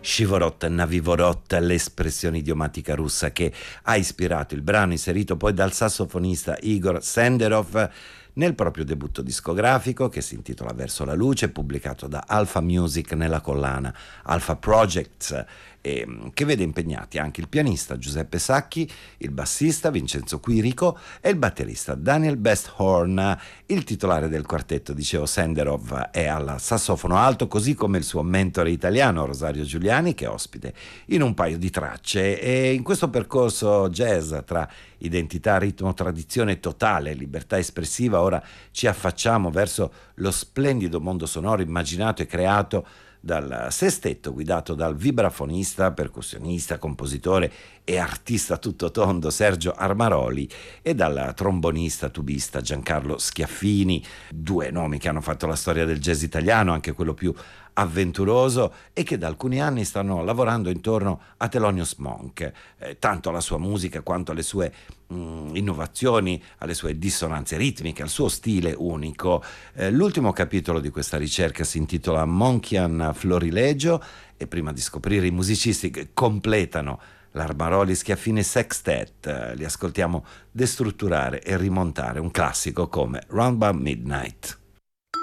Shivorot Navivorot, l'espressione idiomatica russa che ha ispirato il brano, inserito poi dal sassofonista Igor Senderov nel proprio debutto discografico, che si intitola Verso la luce, pubblicato da Alpha Music nella collana Alpha Projects, che vede impegnati anche il pianista Giuseppe Sacchi, il bassista Vincenzo Quirico e il batterista Daniel Besthorn. Il titolare del quartetto, dicevo, Senderov, è al sassofono alto, così come il suo mentore italiano Rosario Giuliani, che è ospite in un paio di tracce. E in questo percorso jazz tra identità, ritmo, tradizione totale, libertà espressiva, ora ci affacciamo verso lo splendido mondo sonoro immaginato e creato dal sestetto guidato dal vibrafonista, percussionista, compositore e artista tutto tondo Sergio Armaroli e dal trombonista, tubista Giancarlo Schiaffini, due nomi che hanno fatto la storia del jazz italiano, anche quello più avventuroso, e che da alcuni anni stanno lavorando intorno a Thelonious Monk, tanto alla sua musica quanto alle sue innovazioni, alle sue dissonanze ritmiche, al suo stile unico. L'ultimo capitolo di questa ricerca si intitola Monchian Florilegio, e prima di scoprire i musicisti che completano l'Armaroli Schiaffini Sextet, li ascoltiamo destrutturare e rimontare un classico come Round About Midnight.